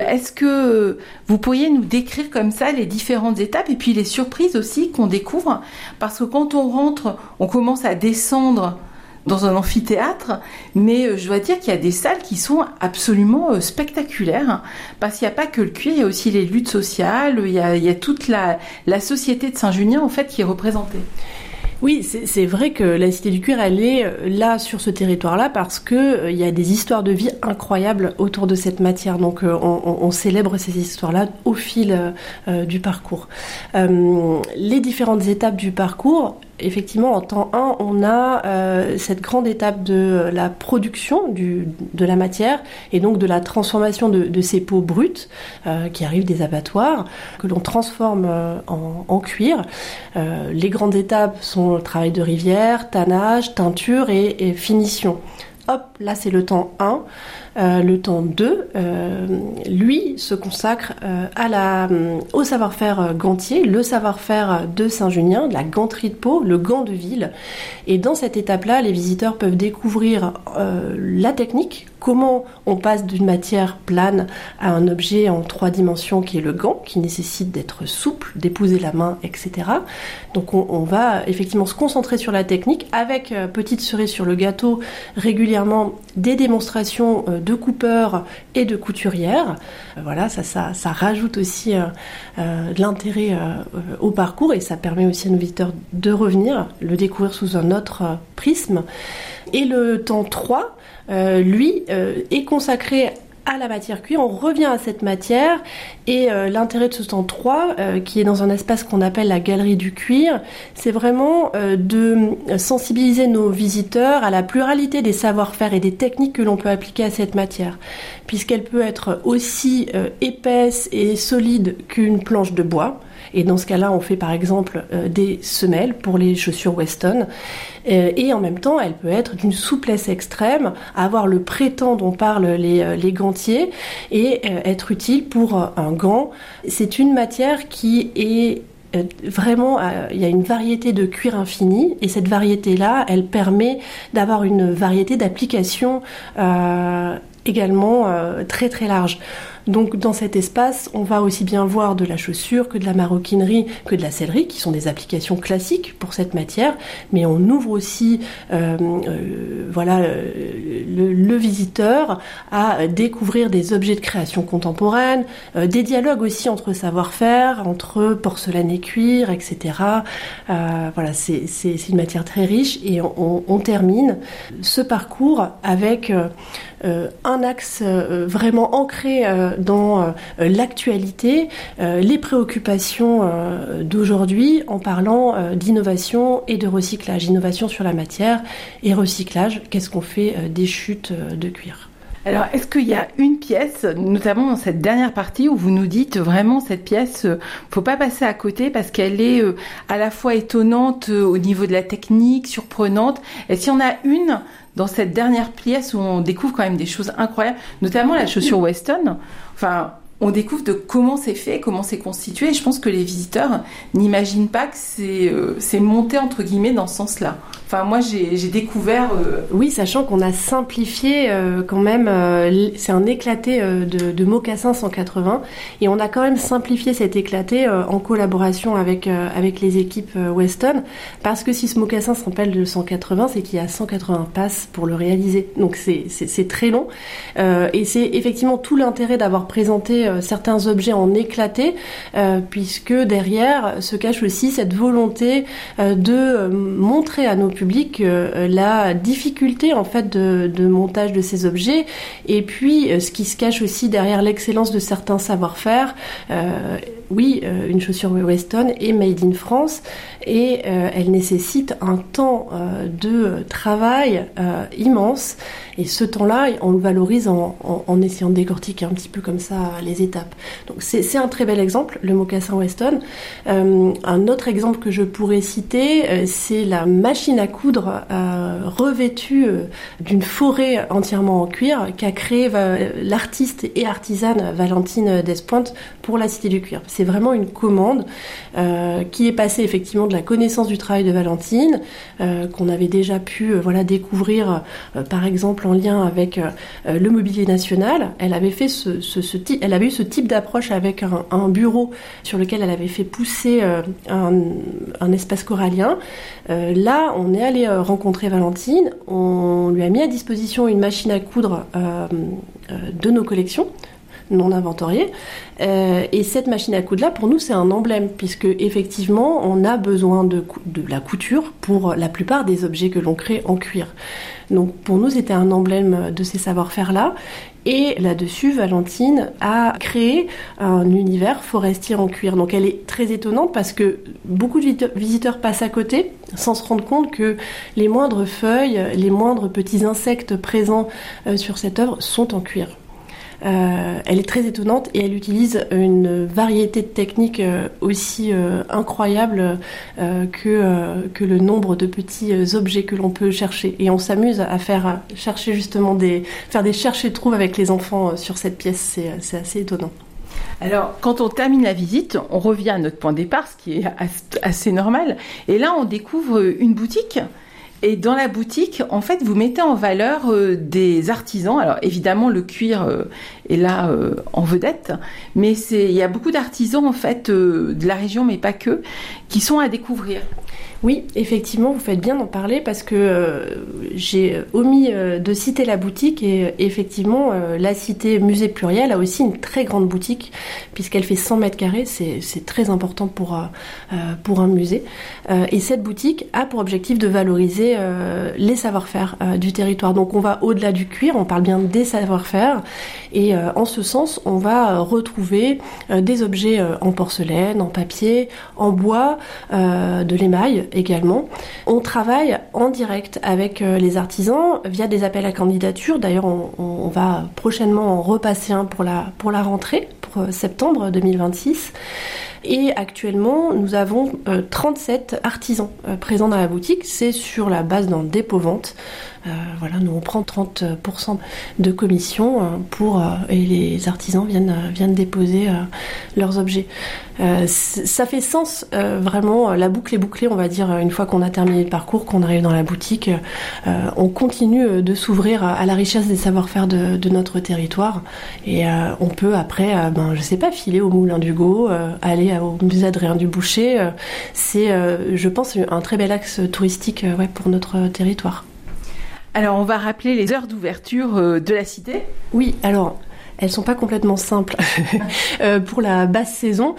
Est-ce que vous pourriez nous décrire comme ça les différentes étapes et puis les surprises aussi qu'on découvre? Parce que quand on rentre, on commence à descendre dans un amphithéâtre, mais je dois dire qu'il y a des salles qui sont absolument spectaculaires, parce qu'il n'y a pas que le cuir, il y a aussi les luttes sociales, il y a toute la société de Saint-Junien en fait qui est représentée. Oui, c'est vrai que la Cité du Cuir, elle est là sur ce territoire-là parce que il y a des histoires de vie incroyables autour de cette matière. Donc on célèbre ces histoires-là au fil du parcours. Les différentes étapes du parcours, effectivement, en temps 1, on a cette grande étape de la production de la matière et donc de la transformation de ces peaux brutes qui arrivent des abattoirs, que l'on transforme en cuir. Les grandes étapes sont le travail de rivière, tannage, teinture et finition. Hop, là c'est le temps 1. Le temps 2, lui, se consacre au savoir-faire gantier, le savoir-faire de Saint-Junien, de la ganterie de peau, le gant de ville. Et dans cette étape-là, les visiteurs peuvent découvrir la technique, comment on passe d'une matière plane à un objet en 3 dimensions qui est le gant, qui nécessite d'être souple, d'épouser la main, etc. Donc on va effectivement se concentrer sur la technique avec, petite cerise sur le gâteau, régulièrement des démonstrations de coupeurs et de couturières. Voilà, ça rajoute aussi de l'intérêt au parcours et ça permet aussi à nos visiteurs de revenir, le découvrir sous un autre prisme. Et le temps 3, lui, est consacré à la matière cuir. On revient à cette matière et l'intérêt de ce temps 3, qui est dans un espace qu'on appelle la galerie du cuir, c'est vraiment de sensibiliser nos visiteurs à la pluralité des savoir-faire et des techniques que l'on peut appliquer à cette matière, puisqu'elle peut être aussi épaisse et solide qu'une planche de bois. Et dans ce cas-là, on fait par exemple des semelles pour les chaussures Weston. Et en même temps, elle peut être d'une souplesse extrême, avoir le prétend dont parlent les gantiers et être utile pour un gant. C'est une matière qui est vraiment, il y a une variété de cuir infini et cette variété-là, elle permet d'avoir une variété d'applications également très très large. Donc dans cet espace, on va aussi bien voir de la chaussure que de la maroquinerie, que de la sellerie, qui sont des applications classiques pour cette matière, mais on ouvre aussi le visiteur à découvrir des objets de création contemporaine, des dialogues aussi entre savoir-faire, entre porcelaine et cuir, etc. Voilà, c'est une matière très riche et on termine ce parcours avec un axe vraiment ancré dans l'actualité, les préoccupations d'aujourd'hui en parlant d'innovation et de recyclage. Innovation sur la matière et recyclage, qu'est-ce qu'on fait des chutes de cuir ? Alors, est-ce qu'il y a une pièce, notamment dans cette dernière partie, où vous nous dites vraiment cette pièce, faut pas passer à côté parce qu'elle est à la fois étonnante au niveau de la technique, surprenante. Est-ce qu'il y en a une dans cette dernière pièce où on découvre quand même des choses incroyables, notamment la chaussure Weston? Enfin, on découvre de comment c'est fait, comment c'est constitué. Et je pense que les visiteurs n'imaginent pas que c'est monté entre guillemets dans ce sens-là. Enfin, moi, j'ai découvert... Oui, sachant qu'on a simplifié quand même... c'est un éclaté de mocassin 180. Et on a quand même simplifié cet éclaté en collaboration avec les équipes Weston. Parce que si ce mocassin s'appelle de 180, c'est qu'il y a 180 passes pour le réaliser. Donc, c'est très long. Et c'est effectivement tout l'intérêt d'avoir présenté certains objets en éclaté, puisque derrière se cache aussi cette volonté de montrer à nos publics la difficulté en fait de montage de ces objets et puis ce qui se cache aussi derrière l'excellence de certains savoir-faire. Une chaussure Weston est made in France et elle nécessite un temps de travail immense et ce temps-là on le valorise en essayant de décortiquer un petit peu comme ça les étapes. Donc c'est un très bel exemple, le mocassin Weston. Un autre exemple que je pourrais citer, c'est la machine à coudre revêtue d'une forêt entièrement en cuir qu'a créé l'artiste et artisane Valentine Despointes pour la Cité du Cuir. C'est vraiment une commande qui est passée effectivement de la connaissance du travail de Valentine, qu'on avait déjà pu découvrir par exemple en lien avec le mobilier national. Elle avait eu eu ce type d'approche avec un bureau sur lequel elle avait fait pousser un espace corallien. Là, on est allé rencontrer Valentine, on lui a mis à disposition une machine à coudre de nos collections, non inventoriée. Et cette machine à coudre là, pour nous, c'est un emblème, puisque effectivement, on a besoin de la couture pour la plupart des objets que l'on crée en cuir. Donc pour nous, c'était un emblème de ces savoir-faire là. Et là-dessus, Valentine a créé un univers forestier en cuir. Donc elle est très étonnante parce que beaucoup de visiteurs passent à côté sans se rendre compte que les moindres feuilles, les moindres petits insectes présents sur cette œuvre sont en cuir. Elle est très étonnante et elle utilise une variété de techniques aussi incroyable que le nombre de petits objets que l'on peut chercher. Et on s'amuse à faire des chercher-trouves avec les enfants sur cette pièce. C'est assez étonnant. Alors, quand on termine la visite, on revient à notre point de départ, ce qui est assez normal. Et là, on découvre une boutique. Et dans la boutique, en fait, vous mettez en valeur des artisans. Alors, évidemment, le cuir est là en vedette, mais il y a beaucoup d'artisans, en fait, de la région, mais pas que, qui sont à découvrir. Oui, effectivement, vous faites bien d'en parler parce que j'ai omis de citer la boutique et effectivement, la cité Musée Pluriel a aussi une très grande boutique puisqu'elle fait 100 mètres carrés, c'est très important pour un musée. Et cette boutique a pour objectif de valoriser les savoir-faire du territoire. Donc on va au-delà du cuir, on parle bien des savoir-faire et en ce sens, on va retrouver des objets en porcelaine, en papier, en bois, de l'émail également. On travaille en direct avec les artisans via des appels à candidature. D'ailleurs, on va prochainement en repasser un pour la rentrée, pour septembre 2026. Et actuellement, nous avons 37 artisans présents dans la boutique. C'est sur la base d'un dépôt-vente. Voilà, nous on prend 30% de commission et les artisans viennent déposer leurs objets. Ça fait sens vraiment, la boucle est bouclée, on va dire, une fois qu'on a terminé le parcours, qu'on arrive dans la boutique, on continue de s'ouvrir à la richesse des savoir-faire de notre territoire et on peut après, je sais pas, filer au Moulin d'Hugo, aller au musée Adrien du Boucher. C'est, je pense, un très bel axe touristique pour notre territoire. Alors, on va rappeler les heures d'ouverture de la cité. Oui, alors, elles sont pas complètement simples pour la basse saison,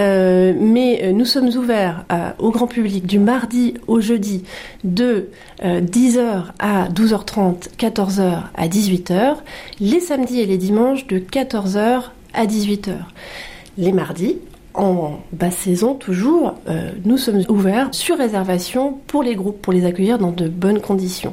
mais nous sommes ouverts au grand public du mardi au jeudi de 10h à 12h30, 14h à 18h, les samedis et les dimanches de 14h à 18h. Les mardis, en basse saison toujours, nous sommes ouverts sur réservation pour les groupes, pour les accueillir dans de bonnes conditions.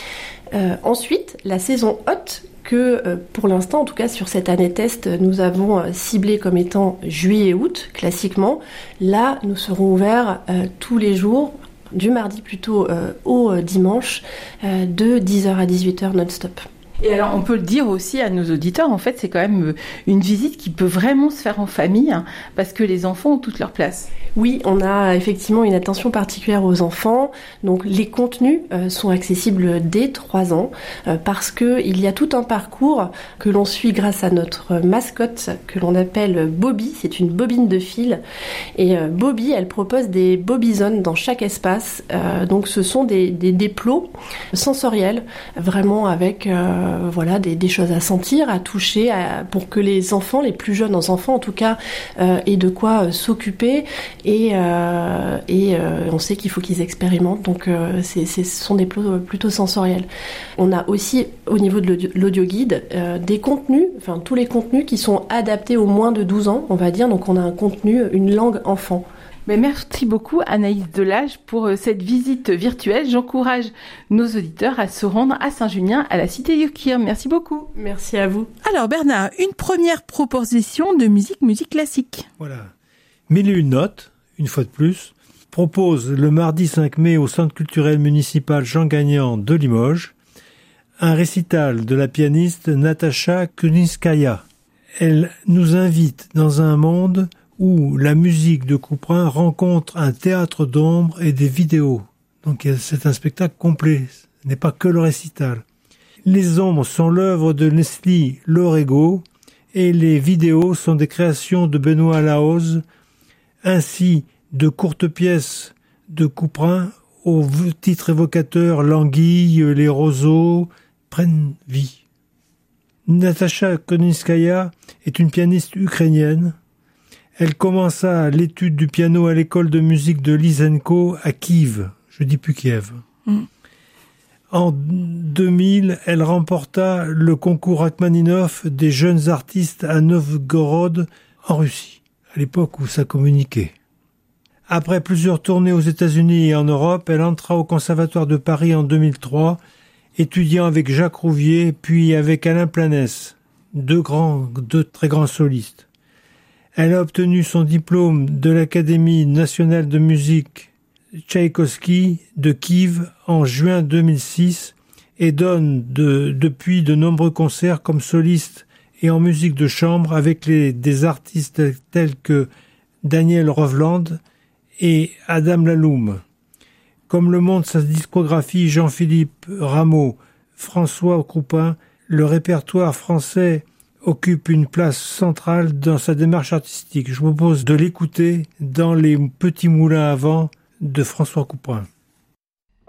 Ensuite, la saison haute que pour l'instant, en tout cas sur cette année test, nous avons ciblé comme étant juillet-août, classiquement. Là, nous serons ouverts tous les jours, du mardi plutôt au dimanche, de 10h à 18h non-stop. Et alors, on peut le dire aussi à nos auditeurs, en fait, c'est quand même une visite qui peut vraiment se faire en famille, hein, parce que les enfants ont toute leur place. Oui, on a effectivement une attention particulière aux enfants. Donc les contenus sont accessibles dès 3 ans parce que il y a tout un parcours que l'on suit grâce à notre mascotte que l'on appelle Bobby. C'est une bobine de fil et Bobby, elle propose des Bobby Zones dans chaque espace. Donc ce sont des plots sensoriels, vraiment avec des choses à sentir, à toucher, pour que les enfants, les plus jeunes enfants en tout cas, aient de quoi s'occuper. Et on sait qu'il faut qu'ils expérimentent, donc ce sont des plots plutôt sensoriels. On a aussi au niveau de l'audio guide des contenus, enfin tous les contenus qui sont adaptés aux moins de 12 ans, on va dire, donc on a un contenu, une langue enfant. Mais merci beaucoup Anaïs Delage pour cette visite virtuelle. J'encourage nos auditeurs à se rendre à Saint-Junien, à la Cité du Cuir. Merci beaucoup. Merci à vous. Alors Bernard, une première proposition de musique classique. Voilà. Mille et une notes, une fois de plus, propose le mardi 5 mai au Centre culturel municipal Jean Gagnant de Limoges un récital de la pianiste Natacha Kuninskaya. Elle nous invite dans un monde où la musique de Couperin rencontre un théâtre d'ombre et des vidéos. Donc c'est un spectacle complet, ce n'est pas que le récital. Les ombres sont l'œuvre de Leslie Lorego et les vidéos sont des créations de Benoît Lahoz, ainsi de courtes pièces de Couperin au titre évocateur L'anguille, les roseaux prennent vie. Natasha Koninskaya est une pianiste ukrainienne. Elle commença l'étude du piano à l'école de musique de Lysenko à Kiev, je dis plus Kiev. En 2000, elle remporta le concours Rachmaninov des jeunes artistes à Novgorod, en Russie, à l'époque où ça communiquait. Après plusieurs tournées aux États-Unis et en Europe, elle entra au Conservatoire de Paris en 2003, étudiant avec Jacques Rouvier, puis avec Alain Planès, deux très grands solistes. Elle a obtenu son diplôme de l'Académie nationale de musique Tchaïkovski de Kiev en juin 2006 et donne depuis de nombreux concerts comme soliste et en musique de chambre avec des artistes tels que Daniel Rovland et Adam Laloum. Comme le montre sa discographie Jean-Philippe Rameau, François Croupin, le répertoire français occupe une place centrale dans sa démarche artistique. Je vous propose de l'écouter dans Les Petits Moulins à Vent de François Couperin.